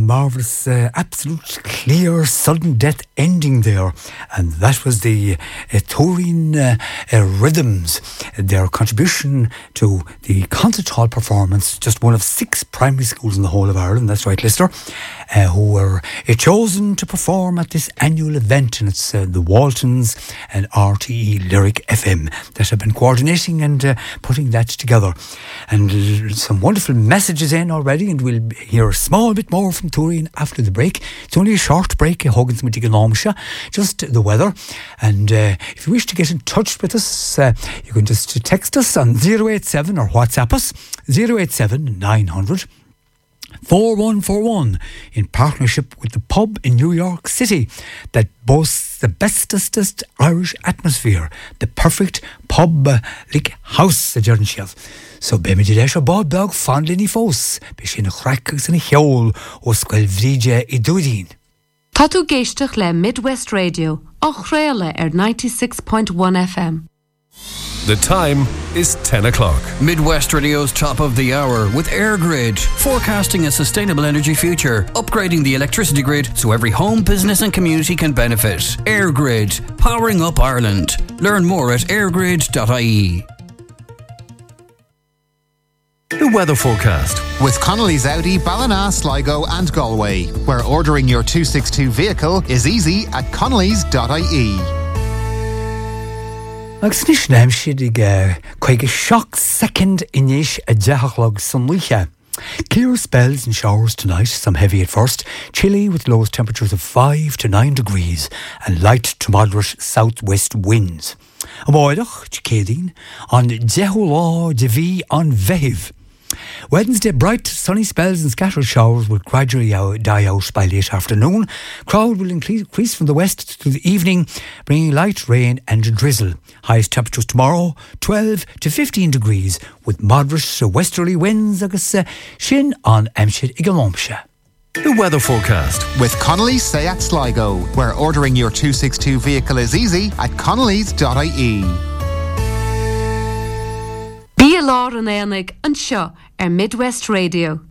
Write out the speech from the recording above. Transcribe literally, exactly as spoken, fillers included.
marvellous, uh, absolute clear, sudden death ending there. And that was the uh, Turin uh, uh, Rhythms, their contribution to the concert hall performance, just one of six primary schools in the whole of Ireland, that's right, listener, uh, who were uh, chosen to perform at this annual event. And it's uh, the Waltons and R T E Lyric F M that have been coordinating and uh, putting that together. And uh, some wonderful messages in already, and we'll hear a small bit more from Turin after the break. It's only a short break, Huggins Mitiganomsha, just the weather. And uh, if you wish to get in touch with us, uh, you can just text us on zero eight seven or WhatsApp us zero eight seven nine hundred four one four one in partnership with the pub in New York City that boasts the bestestest Irish atmosphere, the perfect pub-like house, the Jordan Shelf. So bemi di leisio bob beg fondly ni fós, be sin a chraicgus in a heol o sgwel vrige I dúdín. Tá tú géisteach le Midwest Radio, á chréile ar ninety-six point one F M. The time is ten o'clock. Midwest Radio's top of the hour with AirGrid, forecasting a sustainable energy future, upgrading the electricity grid so every home, business and community can benefit. AirGrid, powering up Ireland. Learn more at airgrid dot I E. The weather forecast with Connolly's Audi, Ballina, Sligo and Galway, where ordering your two sixty-two vehicle is easy at connellys dot I E. Agus níos na heimsiad ag chuig shock second inis a deachlog sunlucha. Clear spells and showers tonight, some heavy at first, chilly with lowest temperatures of five to nine degrees and light to moderate southwest winds. A boidach, Chicadine, on Jehulá de V on Vehiv. Wednesday, bright sunny spells and scattered showers will gradually out, die out by late afternoon. Crowd will increase from the west to the evening, bringing light rain and drizzle. Highest temperatures tomorrow, twelve to fifteen degrees, with moderate westerly winds agus uh, shin on Emshid Igalomsha. The weather forecast with Connolly's Seat Sligo, where ordering your two sixty-two vehicle is easy at connellys dot I E. Bí a lár an éanaig an seo ar Midwest Radio.